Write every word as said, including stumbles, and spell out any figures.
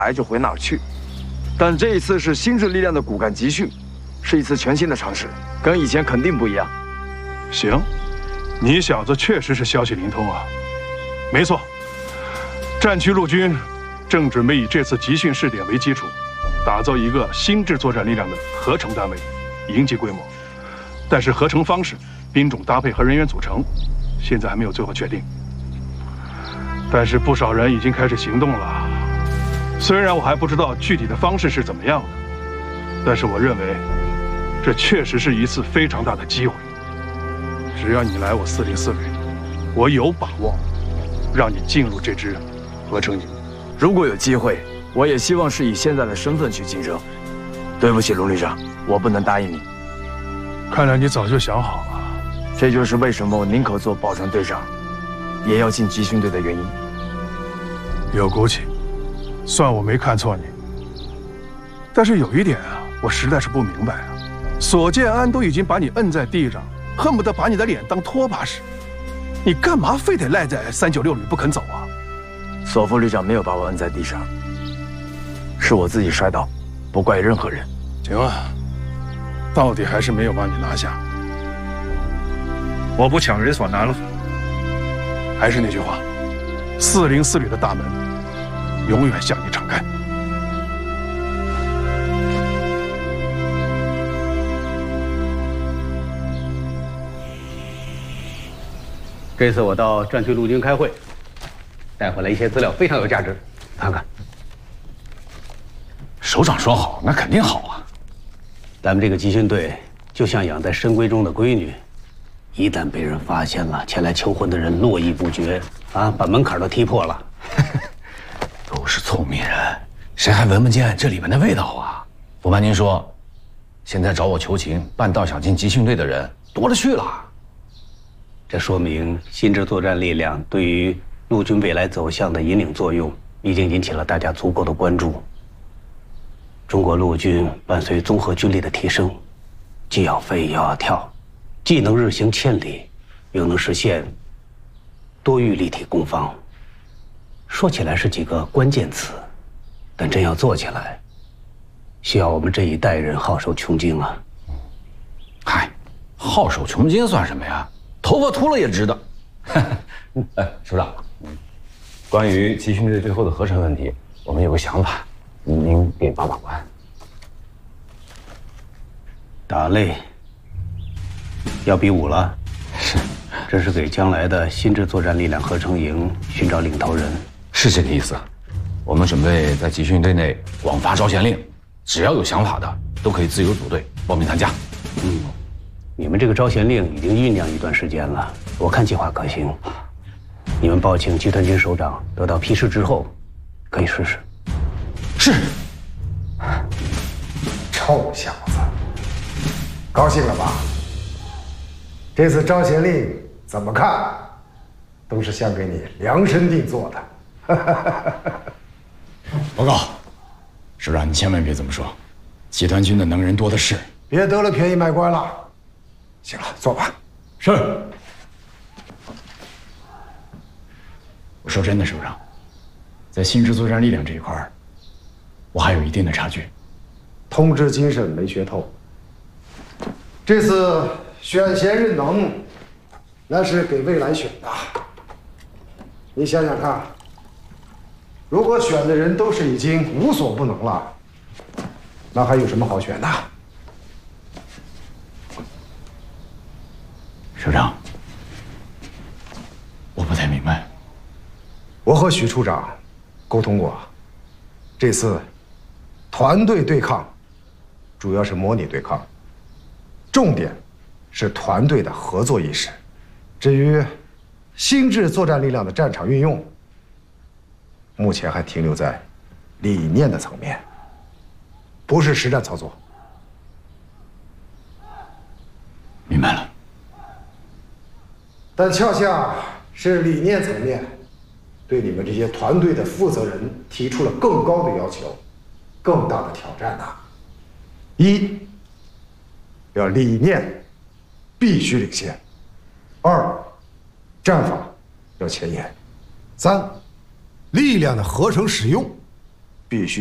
来就回哪儿去。但这一次是心智力量的骨干集训，是一次全新的尝试，跟以前肯定不一样。 行，你小子确实是消息灵通啊。没错，战区陆军正准备以这次集训试点为基础，打造一个心智作战力量的合成单位，营级规模。但是合成方式、兵种搭配和人员组成，现在还没有最后确定。但是不少人已经开始行动了。虽然我还不知道具体的方式是怎么样的，但是我认为，这确实是一次非常大的机会。只要你来我四零四旅，我有把握让你进入这支合成营。 如果有机会，我也希望是以现在的身份去竞争。对不起，卢旅长，我不能答应你。 看来你早就想好了。 这就是为什么我宁可做保船队长，也要进集训队的原因。 有骨气，算我没看错你。但是有一点啊，我实在是不明白啊。索建安都已经把你摁在地上，恨不得把你的脸当拖把使，你干嘛非得赖在三九六旅不肯走啊？ 索副旅长没有把我摁在地上，是我自己摔倒，不怪任何人。 行啊，到底还是没有把你拿下。 我不抢人所难了。 还是那句话，四零四旅的大门永远向你敞开。 这次我到战区陆军开会，带回来一些资料，非常有价值，看看。 首长说好，那肯定好啊。 咱们这个集训队就像养在深闺中的闺女，一旦被人发现了，前来求婚的人络绎不绝啊，把门槛都踢破了。 都是聪明人，谁还闻不见这里面的味道啊？不瞒您说，现在找我求情、办到想进集训队的人多了去了。 这说明心智作战力量对于陆军未来走向的引领作用已经引起了大家足够的关注。中国陆军伴随综合军力的提升，既要飞又要跳，既能日行千里，又能实现多域立体攻防。说起来是几个关键词，但真要做起来，需要我们这一代人好守穷经啊。 嗨，好守穷经算什么呀？头发秃了也值得。哎，首长，关于集训队最后的合成问题，我们有个想法，您给把把关。 打擂要比武了， 是， 这是给将来的心智作战力量合成营寻找领头人， 是这个意思。我们准备在集训队内广发招贤令，只要有想法的都可以自由组队报名参加。 嗯。你们这个招贤令已经酝酿一段时间了，我看计划可行。你们报请集团军首长得到批示之后，可以试试。 是。 臭小子，高兴了吧？这次招贤令怎么看，都是想给你量身定做的。 报告，首长，你千万别这么说，集团军的能人多的是， 别得了便宜卖乖了。行了，坐吧。 是。我说真的，首长，在心智作战力量这一块儿，我还有一定的差距。 通知精神没学透。这次选贤任能，那是给未来选的。你想想看，如果选的人都是已经无所不能了，那还有什么好选的？ 首长，我不太明白。 我和许处长沟通过，这次团队对抗主要是模拟对抗，重点是团队的合作意识。至于心智作战力量的战场运用，目前还停留在理念的层面，不是实战操作。 明白了。 但恰恰是理念层面，对你们这些团队的负责人提出了更高的要求，更大的挑战呐、啊。一，要理念必须领先；二，战法要前沿；三，力量的合成使用必须。